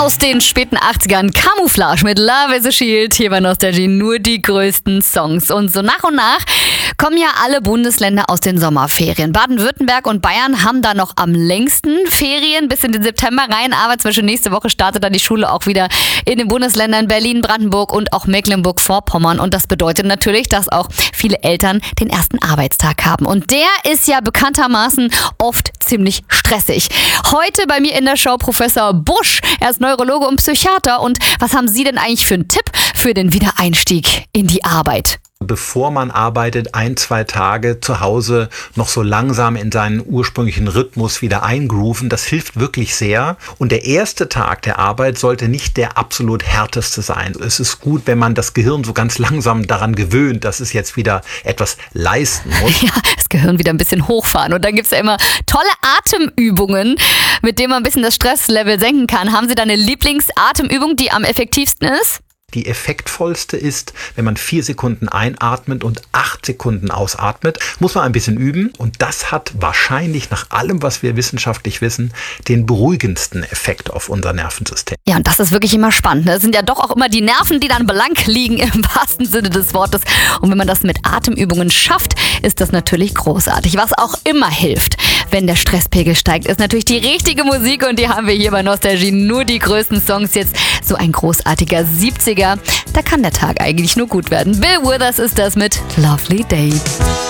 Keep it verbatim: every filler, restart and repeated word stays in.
Aus den späten achtzigern Camouflage mit Love is a Shield. Hier bei Nostalgie nur die größten Songs. Und so nach und nach kommen ja alle Bundesländer aus den Sommerferien. Baden-Württemberg und Bayern haben da noch am längsten Ferien bis in den September rein. Aber zwischen nächste Woche startet dann die Schule auch wieder in den Bundesländern Berlin, Brandenburg und auch Mecklenburg-Vorpommern. Und das bedeutet natürlich, dass auch viele Eltern den ersten Arbeitstag haben. Und der ist ja bekanntermaßen oft ziemlich stressig. Heute bei mir in der Show Professor Busch. Er ist Neurologe und Psychiater. Und was haben Sie denn eigentlich für einen Tipp für den Wiedereinstieg in die Arbeit? Bevor man arbeitet, ein, zwei Tage zu Hause noch so langsam in seinen ursprünglichen Rhythmus wieder eingrooven, das hilft wirklich sehr. Und der erste Tag der Arbeit sollte nicht der absolut härteste sein. Es ist gut, wenn man das Gehirn so ganz langsam daran gewöhnt, dass es jetzt wieder etwas leisten muss. Ja, das Gehirn wieder ein bisschen hochfahren. Und dann gibt's ja immer tolle Atemübungen, mit denen man ein bisschen das Stresslevel senken kann. Haben Sie da eine Lieblingsatemübung, die am effektivsten ist? Die effektvollste ist, wenn man vier Sekunden einatmet und acht Sekunden ausatmet. Muss man ein bisschen üben. Und das hat wahrscheinlich nach allem, was wir wissenschaftlich wissen, den beruhigendsten Effekt auf unser Nervensystem. Ja, und das ist wirklich immer spannend. Das sind ja doch auch immer die Nerven, die dann blank liegen im wahrsten Sinne des Wortes. Und wenn man das mit Atemübungen schafft, ist das natürlich großartig. Was auch immer hilft, wenn der Stresspegel steigt, ist natürlich die richtige Musik. Und die haben wir hier bei Nostalgie. Nur die größten Songs jetzt. So ein großartiger siebziger. Da kann der Tag eigentlich nur gut werden. Bill Withers ist das mit Lovely Day.